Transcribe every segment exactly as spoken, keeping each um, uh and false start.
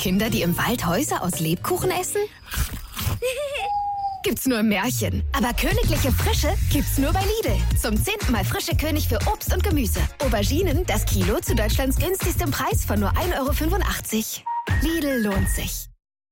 Kinder, die im Wald Häuser aus Lebkuchen essen? Gibt's nur im Märchen. Aber königliche Frische gibt's nur bei Lidl. Zum zehnten Mal frische König für Obst und Gemüse. Auberginen, das Kilo zu Deutschlands günstigstem Preis von nur ein Euro fünfundachtzig. Lidl lohnt sich.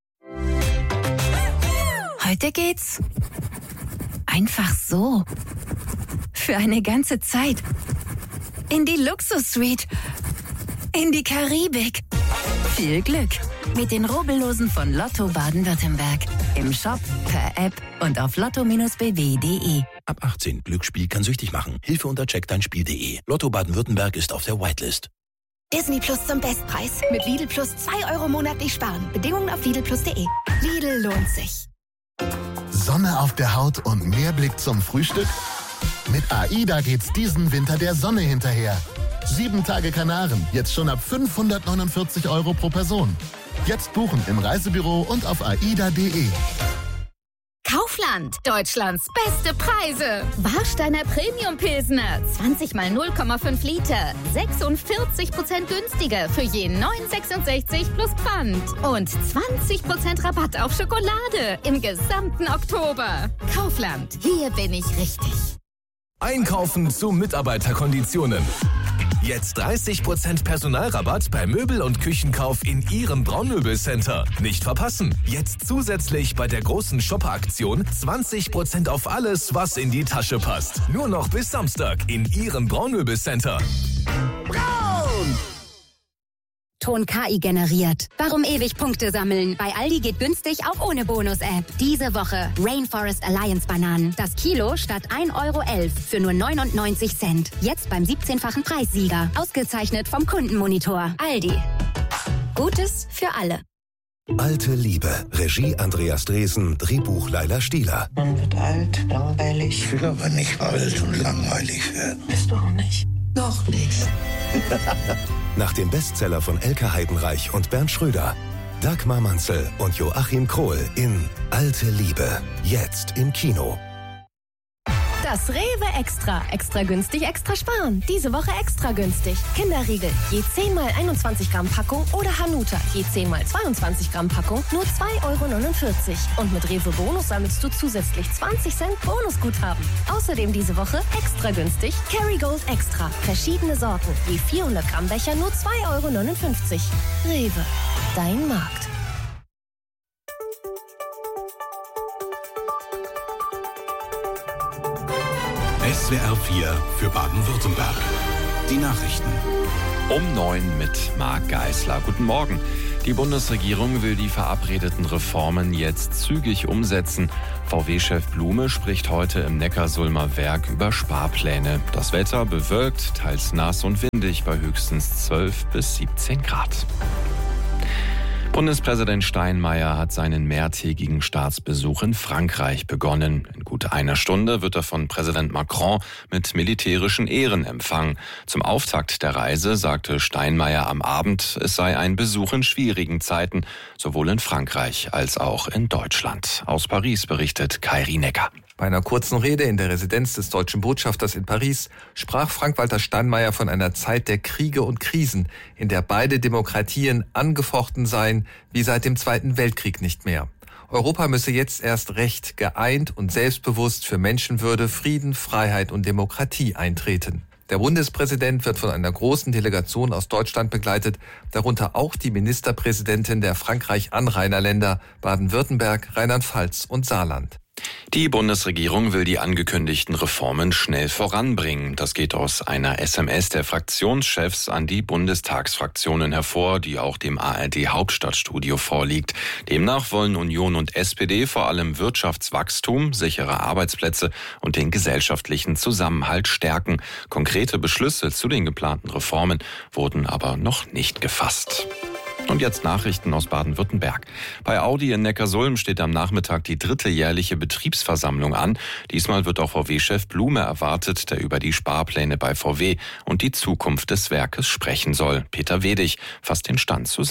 Heute geht's einfach so. Für eine ganze Zeit. In die Luxus-Suite. In die Karibik. Viel Glück mit den Rubbellosen von Lotto Baden-Württemberg. Im Shop, per App und auf lotto Bindestrich b w punkt d e. Ab achtzehn. Glücksspiel kann süchtig machen. Hilfe unter check dein Spiel punkt d e. Lotto Baden-Württemberg ist auf der Whitelist. Disney Plus zum Bestpreis. Mit Lidl Plus zwei Euro monatlich sparen. Bedingungen auf lidl plus punkt d e. Lidl lohnt sich. Sonne auf der Haut und mehr Blick zum Frühstück? Mit AIDA geht's diesen Winter der Sonne hinterher. Sieben Tage Kanaren, jetzt schon ab fünfhundertneunundvierzig Euro pro Person. Jetzt buchen im Reisebüro und auf aida punkt d e. Kaufland, Deutschlands beste Preise. Warsteiner Premium Pilsner, zwanzig mal null Komma fünf Liter, sechsundvierzig Prozent günstiger für je neun Euro sechsundsechzig plus Pfand. Und zwanzig Prozent Rabatt auf Schokolade im gesamten Oktober. Kaufland, hier bin ich richtig. Einkaufen zu Mitarbeiterkonditionen. Jetzt dreißig Prozent Personalrabatt bei Möbel- und Küchenkauf in Ihrem Braunmöbelcenter. Nicht verpassen. Jetzt zusätzlich bei der großen Shopper-Aktion zwanzig Prozent auf alles, was in die Tasche passt. Nur noch bis Samstag in Ihrem Braunmöbelcenter. Braun! Ton K I generiert. Warum ewig Punkte sammeln? Bei Aldi geht günstig auch ohne Bonus-App. Diese Woche Rainforest Alliance Bananen. Das Kilo statt ein Euro elf für nur neunundneunzig Cent. Jetzt beim siebzehnfachen Preissieger. Ausgezeichnet vom Kundenmonitor. Aldi. Gutes für alle. Alte Liebe. Regie Andreas Dresen. Drehbuch Laila Stieler. Man wird alt, langweilig. Ich will aber nicht alt und langweilig werden. Bist du auch nicht? Noch nicht. Nach dem Bestseller von Elke Heidenreich und Bernd Schröder. Dagmar Manzel und Joachim Krohl in Alte Liebe. Jetzt im Kino. Das Rewe Extra. Extra günstig, extra sparen. Diese Woche extra günstig. Kinderriegel. Je zehn mal einundzwanzig Gramm Packung oder Hanuta. Je zehn mal zweiundzwanzig Gramm Packung. Nur zwei Euro neunundvierzig. Und mit Rewe Bonus sammelst du zusätzlich zwanzig Cent Bonusguthaben. Außerdem diese Woche extra günstig. Kerrygold Extra. Verschiedene Sorten. Je vierhundert Gramm Becher nur zwei Euro neunundfünfzig. Rewe. Dein Markt. S W R vier für Baden-Württemberg. Die Nachrichten. Um neun mit Marc Geisler. Guten Morgen. Die Bundesregierung will die verabredeten Reformen jetzt zügig umsetzen. V W-Chef Blume spricht heute im Neckarsulmer Werk über Sparpläne. Das Wetter bewölkt, teils nass und windig bei höchstens zwölf bis siebzehn Grad. Bundespräsident Steinmeier hat seinen mehrtägigen Staatsbesuch in Frankreich begonnen. In gut einer Stunde wird er von Präsident Macron mit militärischen Ehren empfangen. Zum Auftakt der Reise sagte Steinmeier am Abend, es sei ein Besuch in schwierigen Zeiten, sowohl in Frankreich als auch in Deutschland. Aus Paris berichtet Kairi Necker. Bei einer kurzen Rede in der Residenz des deutschen Botschafters in Paris sprach Frank-Walter Steinmeier von einer Zeit der Kriege und Krisen, in der beide Demokratien angefochten seien, wie seit dem Zweiten Weltkrieg nicht mehr. Europa müsse jetzt erst recht geeint und selbstbewusst für Menschenwürde, Frieden, Freiheit und Demokratie eintreten. Der Bundespräsident wird von einer großen Delegation aus Deutschland begleitet, darunter auch die Ministerpräsidentin der Frankreich-Anrainerländer Baden-Württemberg, Rheinland-Pfalz und Saarland. Die Bundesregierung will die angekündigten Reformen schnell voranbringen. Das geht aus einer S M S der Fraktionschefs an die Bundestagsfraktionen hervor, die auch dem A R D-Hauptstadtstudio vorliegt. Demnach wollen Union und S P D vor allem Wirtschaftswachstum, sichere Arbeitsplätze und den gesellschaftlichen Zusammenhalt stärken. Konkrete Beschlüsse zu den geplanten Reformen wurden aber noch nicht gefasst. Und jetzt Nachrichten aus Baden-Württemberg. Bei Audi in Neckarsulm steht am Nachmittag die dritte jährliche Betriebsversammlung an. Diesmal wird auch V W-Chef Blume erwartet, der über die Sparpläne bei V W und die Zukunft des Werkes sprechen soll. Peter Wedig fasst den Stand zusammen.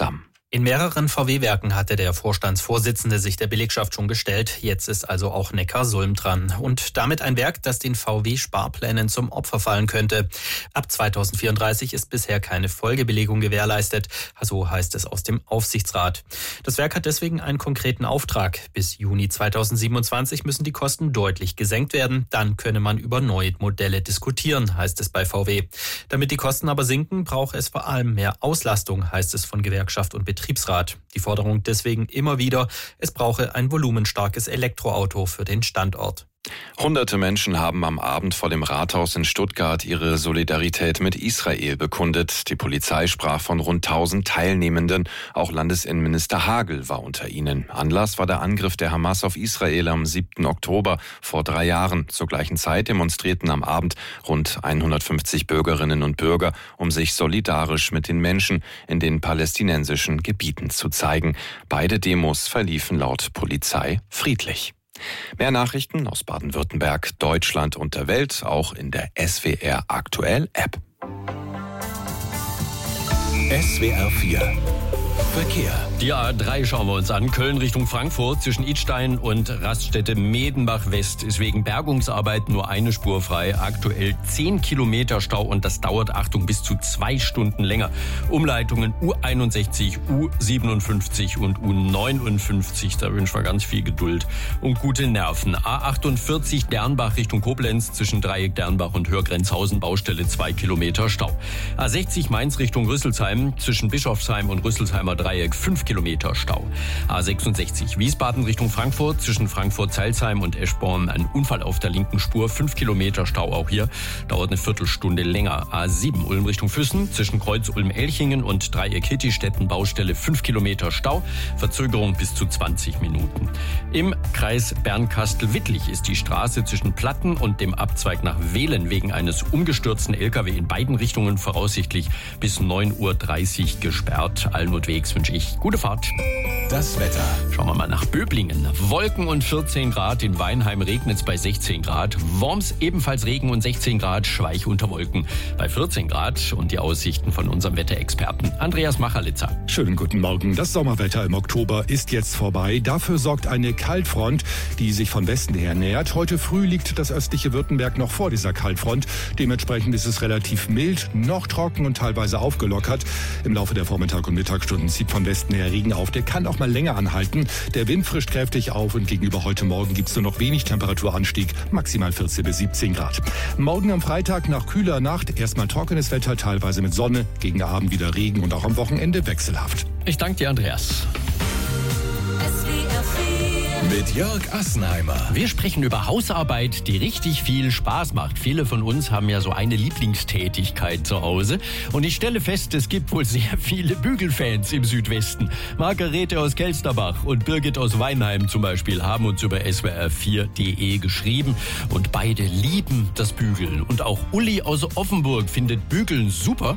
In mehreren V W-Werken hatte der Vorstandsvorsitzende sich der Belegschaft schon gestellt. Jetzt ist also auch Neckarsulm dran. Und damit ein Werk, das den V W-Sparplänen zum Opfer fallen könnte. Ab zweitausendvierunddreißig ist bisher keine Folgebelegung gewährleistet. So heißt es aus dem Aufsichtsrat. Das Werk hat deswegen einen konkreten Auftrag. Bis Juni zweitausendsiebenundzwanzig müssen die Kosten deutlich gesenkt werden. Dann könne man über neue Modelle diskutieren, heißt es bei V W. Damit die Kosten aber sinken, braucht es vor allem mehr Auslastung, heißt es von Gewerkschaft und Betriebsrat. Betriebsrat. Die Forderung deswegen immer wieder, es brauche ein volumenstarkes Elektroauto für den Standort. Hunderte Menschen haben am Abend vor dem Rathaus in Stuttgart ihre Solidarität mit Israel bekundet. Die Polizei sprach von rund tausend Teilnehmenden. Auch Landesinnenminister Hagel war unter ihnen. Anlass war der Angriff der Hamas auf Israel am siebten Oktober vor drei Jahren. Zur gleichen Zeit demonstrierten am Abend rund hundertfünfzig Bürgerinnen und Bürger, um sich solidarisch mit den Menschen in den palästinensischen Gebieten zu zeigen. Beide Demos verliefen laut Polizei friedlich. Mehr Nachrichten aus Baden-Württemberg, Deutschland und der Welt, auch in der S W R Aktuell App. S W R vier Verkehr. Die A drei schauen wir uns an. Köln Richtung Frankfurt zwischen Idstein und Raststätte Medenbach West ist wegen Bergungsarbeiten nur eine Spur frei. Aktuell zehn Kilometer Stau und das dauert, Achtung, bis zu zwei Stunden länger. Umleitungen U einundsechzig, U siebenundfünfzig und U neunundfünfzig. Da wünschen wir ganz viel Geduld und gute Nerven. A achtundvierzig Dernbach Richtung Koblenz zwischen Dreieck Dernbach und Hörgrenzhausen Baustelle zwei Kilometer Stau. A sechzig Mainz Richtung Rüsselsheim zwischen Bischofsheim und Rüsselsheimer Dreieck fünf Kilometer Stau. A sechsundsechzig Wiesbaden Richtung Frankfurt zwischen Frankfurt-Zeilsheim und Eschborn ein Unfall auf der linken Spur, fünf Kilometer Stau auch hier, dauert eine Viertelstunde länger. A sieben Ulm Richtung Füssen zwischen Kreuz Ulm-Elchingen und Dreieck Hittistetten Baustelle fünf Kilometer Stau, Verzögerung bis zu zwanzig Minuten. Im Kreis Bernkastel-Wittlich ist die Straße zwischen Platten und dem Abzweig nach Wehlen wegen eines umgestürzten L K W in beiden Richtungen voraussichtlich bis neun Uhr dreißig gesperrt. Allen und Wegs wünsche ich gute Fahrt. Das Wetter. Schauen wir mal nach Böblingen. Wolken und vierzehn Grad. In Weinheim regnet es bei sechzehn Grad. Worms ebenfalls Regen und sechzehn Grad. Schweich unter Wolken bei vierzehn Grad. Und die Aussichten von unserem Wetterexperten Andreas Machalitzer. Schönen guten Morgen. Das Sommerwetter im Oktober ist jetzt vorbei. Dafür sorgt eine Kaltfront, die sich von Westen her nähert. Heute früh liegt das östliche Württemberg noch vor dieser Kaltfront. Dementsprechend ist es relativ mild, noch trocken und teilweise aufgelockert. Im Laufe der Vormittag- und Mittagsstunden zieht von Westen her Regen auf. Der kann auch mal länger anhalten. Der Wind frischt kräftig auf und gegenüber heute Morgen gibt es nur noch wenig Temperaturanstieg, maximal vierzehn bis siebzehn Grad. Morgen am Freitag nach kühler Nacht erstmal trockenes Wetter, teilweise mit Sonne, gegen Abend wieder Regen und auch am Wochenende wechselhaft. Ich danke dir, Andreas. Mit Jörg Assenheimer. Wir sprechen über Hausarbeit, die richtig viel Spaß macht. Viele von uns haben ja so eine Lieblingstätigkeit zu Hause. Und ich stelle fest, es gibt wohl sehr viele Bügelfans im Südwesten. Margarete aus Kelsterbach und Birgit aus Weinheim zum Beispiel haben uns über S W R vier punkt de geschrieben. Und beide lieben das Bügeln. Und auch Uli aus Offenburg findet Bügeln super.